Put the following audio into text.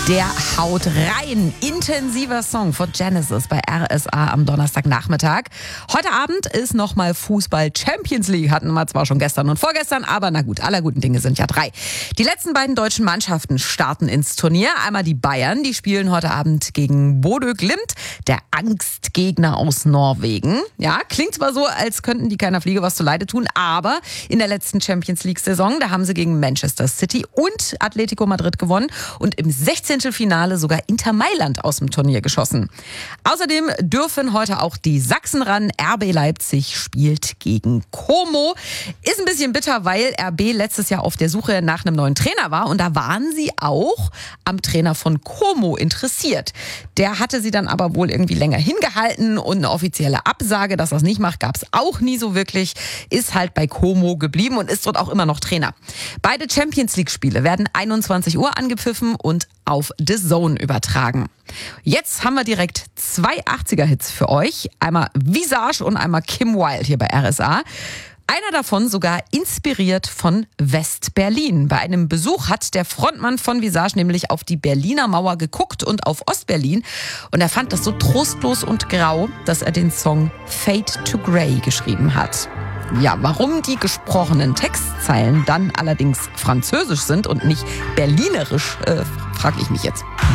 Der haut rein. Intensiver Song von Genesis bei RSA am Donnerstagnachmittag. Heute Abend ist nochmal Fußball Champions League. Hatten wir zwar schon gestern und vorgestern, aber na gut, aller guten Dinge sind ja 3. Die letzten beiden deutschen Mannschaften starten ins Turnier. Einmal die Bayern, die spielen heute Abend gegen Bodø Glimt, der Angstgegner aus Norwegen. Ja, klingt zwar so, als könnten die keiner Fliege was zuleide tun, aber in der letzten Champions League-Saison, da haben sie gegen Manchester City und Atletico Madrid gewonnen und im 16. Finale sogar Inter Mailand aus dem Turnier geschossen. Außerdem dürfen heute auch die Sachsen ran. RB Leipzig spielt gegen Como. Ist ein bisschen bitter, weil RB letztes Jahr auf der Suche nach einem neuen Trainer war und da waren sie auch am Trainer von Como interessiert. Der hatte sie dann aber wohl irgendwie länger hingehalten und eine offizielle Absage, dass er es nicht macht, gab es auch nie so wirklich. Ist halt bei Como geblieben und ist dort auch immer noch Trainer. Beide Champions League Spiele werden 21 Uhr angepfiffen und auf The Zone übertragen. Jetzt haben wir direkt 2 80er-Hits für euch. Einmal Visage und einmal Kim Wilde hier bei RSA. Einer davon sogar inspiriert von West-Berlin. Bei einem Besuch hat der Frontmann von Visage nämlich auf die Berliner Mauer geguckt und auf Ostberlin. Und er fand das so trostlos und grau, dass er den Song Fade to Grey geschrieben hat. Ja, warum die gesprochenen Textzeilen dann allerdings französisch sind und nicht berlinerisch, frage ich mich jetzt.